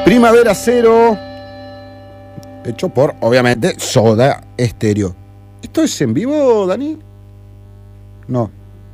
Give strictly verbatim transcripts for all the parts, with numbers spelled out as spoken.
Primavera Cero, hecho por, obviamente, Soda Stereo. ¿Esto es en vivo, Dani? No.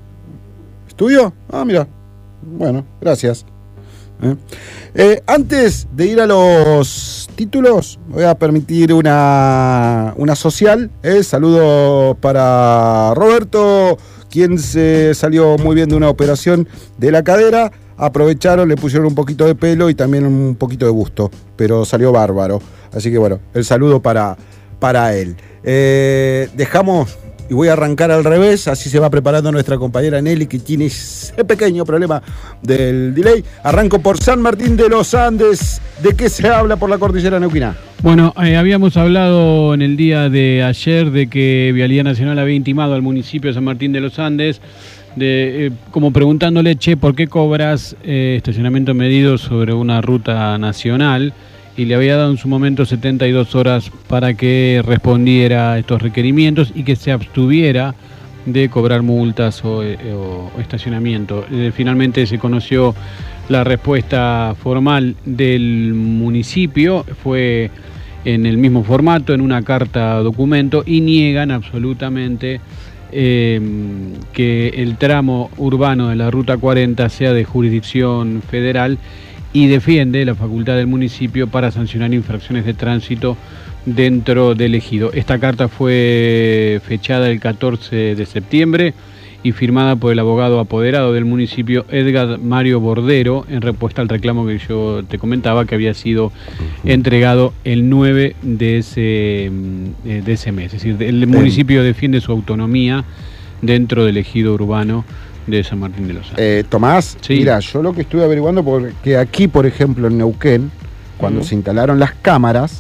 ¿Estudio? Ah, mira. Bueno, gracias. ¿Eh? Eh, antes de ir a los títulos, voy a permitir una, una social. ¿eh? Saludo para Roberto, quien se salió muy bien de una operación de la cadera. Aprovecharon, le pusieron un poquito de pelo y también un poquito de busto, pero salió bárbaro. Así que bueno, el saludo para, para él. Eh, dejamos, y voy a arrancar al revés, así se va preparando nuestra compañera Nelly, que tiene ese pequeño problema del delay. Arranco por San Martín de los Andes. ¿De qué se habla por la cordillera neuquina? Bueno, eh, habíamos hablado en el día de ayer de que Vialidad Nacional había intimado al municipio de San Martín de los Andes, de, eh, como preguntándole, che, ¿por qué cobras eh, estacionamiento medido sobre una ruta nacional? Y le había dado en su momento setenta y dos horas para que respondiera a estos requerimientos y que se abstuviera de cobrar multas o, eh, o, o estacionamiento. Eh, finalmente se conoció la respuesta formal del municipio, fue en el mismo formato, en una carta documento, y niegan absolutamente Eh, que el tramo urbano de la Ruta cuarenta sea de jurisdicción federal y defiende la facultad del municipio para sancionar infracciones de tránsito dentro del ejido. Esta carta fue fechada el catorce de septiembre y firmada por el abogado apoderado del municipio, Edgar Mario Bordero, en respuesta al reclamo que yo te comentaba, que había sido entregado el nueve de ese, de ese mes. Es decir, el municipio defiende su autonomía dentro del ejido urbano de San Martín de los Andes. Eh, Tomás, sí. Mira, yo lo que estuve averiguando, porque aquí, por ejemplo, en Neuquén, cuando uh-huh. se instalaron las cámaras,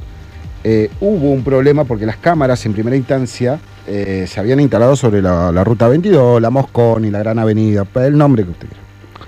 eh, hubo un problema porque las cámaras, en primera instancia, Eh, se habían instalado sobre la, la ruta veintidós, la Mosconi, la Gran Avenida, el nombre que usted quiera.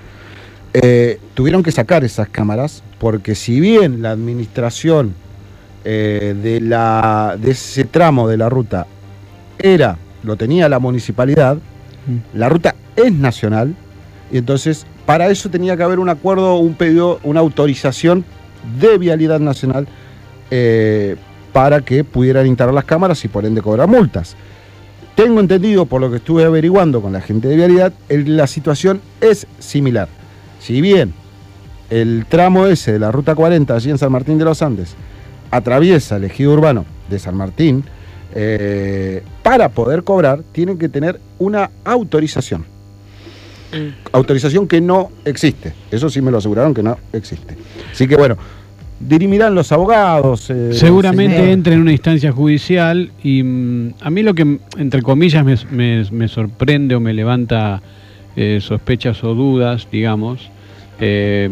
Eh, tuvieron que sacar esas cámaras porque si bien la administración eh, de, la, de ese tramo de la ruta era, lo tenía la municipalidad, mm. la ruta es nacional y entonces para eso tenía que haber un acuerdo, un pedido, una autorización de Vialidad Nacional eh, para que pudieran instalar las cámaras y por ende cobrar multas. Tengo entendido, por lo que estuve averiguando con la gente de Vialidad, el, la situación es similar. Si bien el tramo ese de la Ruta cuarenta, allí en San Martín de los Andes, atraviesa el ejido urbano de San Martín, eh, para poder cobrar tienen que tener una autorización. Mm. Autorización que no existe. Eso sí me lo aseguraron que no existe. Así que bueno, dirimirán los abogados. Eh, Seguramente señor. Entre en una instancia judicial y mm, a mí lo que, entre comillas, me, me, me sorprende o me levanta eh, sospechas o dudas, digamos, eh,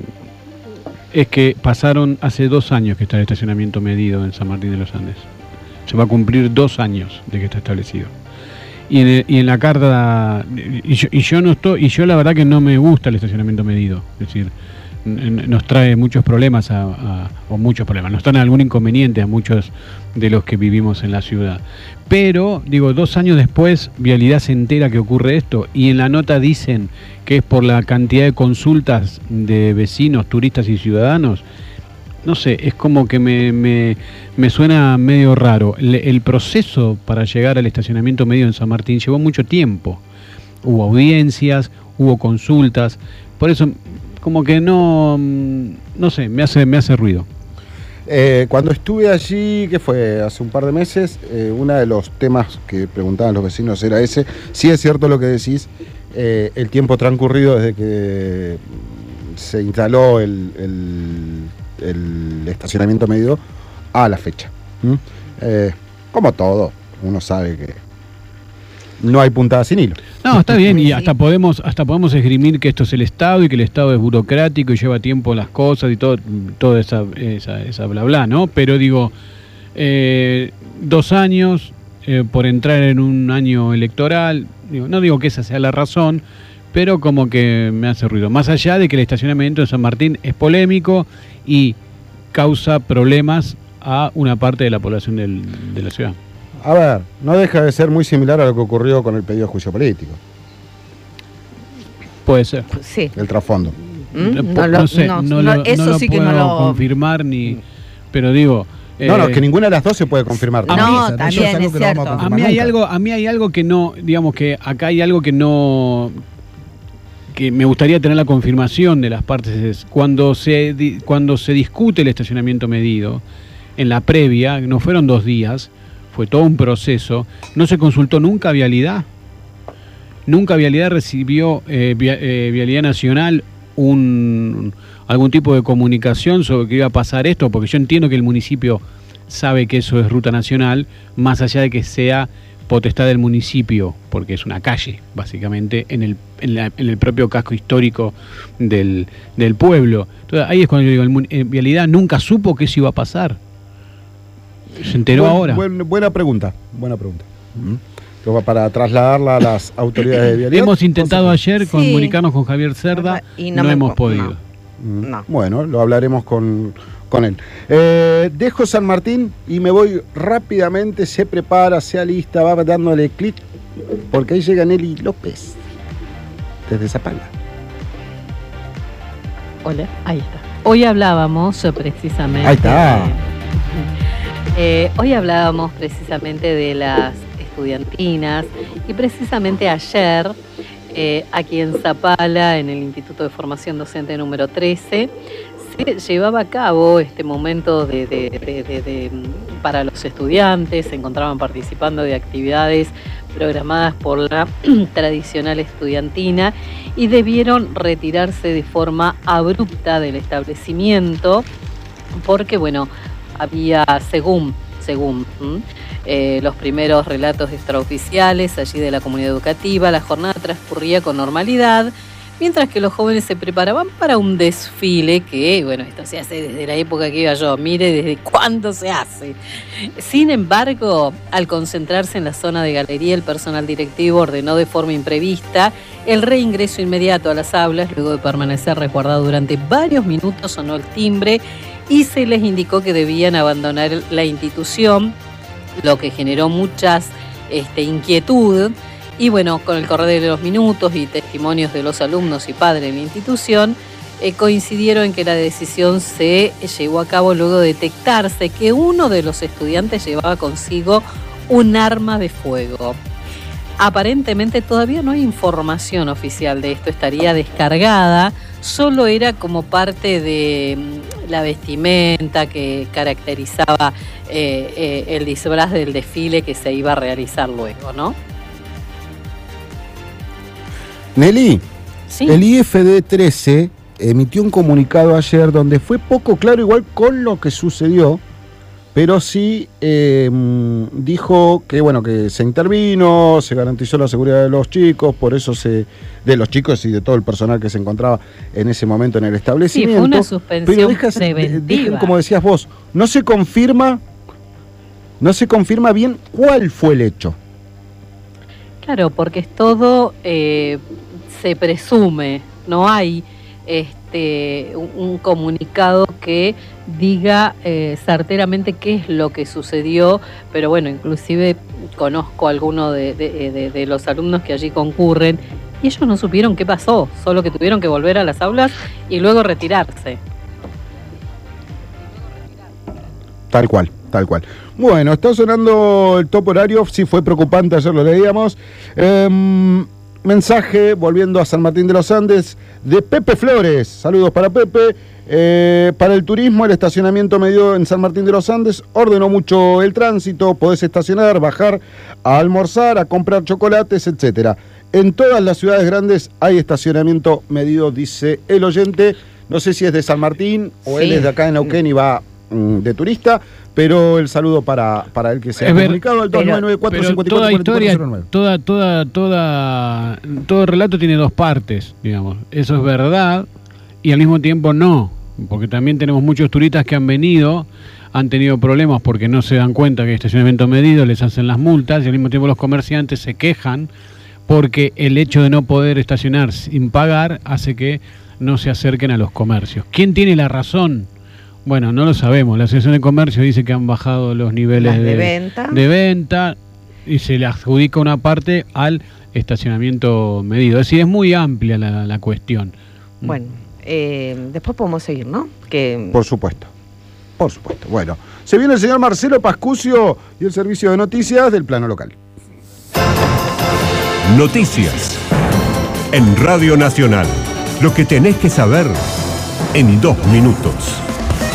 es que pasaron hace dos años que está el estacionamiento medido en San Martín de los Andes. Se va a cumplir dos años de que está establecido. Y en, el, y en la carta, y yo, y yo no estoy, y yo la verdad que no me gusta el estacionamiento medido, es decir, nos trae muchos problemas a, a, o muchos problemas, nos trae algún inconveniente a muchos de los que vivimos en la ciudad. Pero, digo, dos años después, Vialidad se entera que ocurre esto y en la nota dicen que es por la cantidad de consultas de vecinos, turistas y ciudadanos. No sé, es como que me, me, me suena medio raro. El, el proceso para llegar al estacionamiento medio en San Martín llevó mucho tiempo. Hubo audiencias, hubo consultas, por eso como que no, no sé, me hace, me hace ruido. Eh, cuando estuve allí, que fue hace un par de meses, eh, uno de los temas que preguntaban los vecinos era ese. Sí es cierto lo que decís, eh, el tiempo transcurrido desde que se instaló el, el, el estacionamiento medido a la fecha. ¿Mm? Eh, como todo, uno sabe que no hay puntada sin hilo. No, está bien, y hasta podemos hasta podemos esgrimir que esto es el Estado y que el Estado es burocrático y lleva tiempo las cosas y todo, toda esa, esa, esa bla bla, ¿no? Pero digo, eh, dos años eh, por entrar en un año electoral, digo, no digo que esa sea la razón, pero como que me hace ruido. Más allá de que el estacionamiento en San Martín es polémico y causa problemas a una parte de la población del, de la ciudad. A ver, no deja de ser muy similar a lo que ocurrió con el pedido de juicio político. Puede ser. Sí. El trasfondo. ¿Mm? No, No, no lo- sé, no, no, no, lo, eso no lo sí que puedo no lo- confirmar ni... Pero digo... No, no, eh, que ninguna de las dos se puede confirmar. No, también. Eso también es algo es que no vamos a cierto. A confirmar mí hay nunca. algo, a mí hay algo que no, digamos que acá hay algo que no, que me gustaría tener la confirmación de las partes. Es cuando se di- cuando se discute el estacionamiento medido, en la previa, no fueron dos días, fue todo un proceso, no se consultó nunca Vialidad, nunca Vialidad recibió eh, Via- eh, Vialidad Nacional un algún tipo de comunicación sobre que iba a pasar esto, porque yo entiendo que el municipio sabe que eso es ruta nacional, más allá de que sea potestad del municipio, porque es una calle, básicamente, en el, en la- en el propio casco histórico del, del pueblo. Entonces, ahí es cuando yo digo, el, mun- en Vialidad nunca supo que eso iba a pasar. Se enteró Buen- ahora. buen- buena pregunta, buena pregunta. ¿Mm? Entonces, para trasladarla a las autoridades de vialidad. Hemos intentado entonces, ayer Sí. comunicarnos con Javier Cerda, Y no, no me hemos co- podido. no. Mm, No. Bueno, lo hablaremos con, con él. Eh, dejo San Martín y me voy rápidamente. Se prepara, se alista, va dándole clic. Porque ahí llega Nelly López. Desde Zapala. Hola, ahí está. Hoy hablábamos eh, precisamente. Ahí está. Eh, hoy hablábamos precisamente de las estudiantinas y precisamente ayer eh, aquí en Zapala, en el Instituto de Formación Docente número trece, se llevaba a cabo este momento de, de- de- de- de, mm, para los estudiantes. Se encontraban participando de actividades programadas por la tradicional estudiantina y debieron retirarse de forma abrupta del establecimiento porque, bueno, había, según, según ¿m? Eh, los primeros relatos extraoficiales allí de la comunidad educativa, la jornada transcurría con normalidad, mientras que los jóvenes se preparaban para un desfile que, bueno, esto se hace desde la época que iba yo, mire desde cuándo se hace. Sin embargo, al concentrarse en la zona de galería, el personal directivo ordenó de forma imprevista el reingreso inmediato a las aulas. Luego de permanecer resguardado durante varios minutos, sonó el timbre y se les indicó que debían abandonar la institución, lo que generó muchas este, inquietud. Y bueno, con el correr de los minutos y testimonios de los alumnos y padres de la institución, eh, coincidieron en que la decisión se llevó a cabo luego de detectarse que uno de los estudiantes llevaba consigo un arma de fuego. Aparentemente todavía no hay información oficial de esto, estaría descargada, solo era como parte de mm, la vestimenta que caracterizaba eh, eh, el disfraz del desfile que se iba a realizar luego, ¿no? Nelly, Sí. el I F D trece emitió un comunicado ayer donde fue poco claro igual con lo que sucedió, pero sí eh, dijo que bueno que se intervino, se garantizó la seguridad de los chicos, por eso se de los chicos y de todo el personal que se encontraba en ese momento en el Sí, establecimiento. fue una suspensión pero deja- preventiva. dejen, como decías vos, no se confirma, no se confirma bien cuál fue el hecho. Claro, porque es todo, eh, se presume, no hay este un, un comunicado que diga eh, certeramente qué es lo que sucedió, pero bueno, inclusive conozco a algunos de, de- de- de los alumnos que allí concurren y ellos no supieron qué pasó, solo que tuvieron que volver a las aulas y luego retirarse. Tal cual, tal cual. Bueno, está sonando el top horario, sí fue preocupante, ayer lo leíamos. Em, mensaje, volviendo a San Martín de los Andes, de Pepe Flores. Saludos para Pepe. Eh, para el turismo, el estacionamiento medio en San Martín de los Andes ordenó mucho el tránsito, podés estacionar, bajar, a almorzar, a comprar chocolates, etcétera. En todas las ciudades grandes hay estacionamiento medido, dice el oyente. No sé si es de San Martín o Sí. él es de acá en Neuquén y va mm, de turista, pero el saludo para, para el que se ha Es ver, comunicado al dos nueve nueve cuatro Pero cinco cuatro toda cuatro cuatro historia, cero nueve. toda, toda, toda, todo relato tiene dos partes, digamos. Eso es verdad y al mismo tiempo no, porque también tenemos muchos turistas que han venido, han tenido problemas porque no se dan cuenta que hay estacionamiento medido, les hacen las multas y al mismo tiempo los comerciantes se quejan porque el hecho de no poder estacionar sin pagar hace que no se acerquen a los comercios. ¿Quién tiene la razón? Bueno, no lo sabemos. La Asociación de Comercio dice que han bajado los niveles Las de de, venta. de venta y se le adjudica una parte al estacionamiento medido. Es decir, es muy amplia la, la cuestión. Bueno, eh, después podemos seguir, ¿no? Que... Por supuesto, por supuesto. Bueno, se viene el señor Marcelo Pascucio y el servicio de noticias del plano local. Noticias en Radio Nacional. Lo que tenés que saber en dos minutos.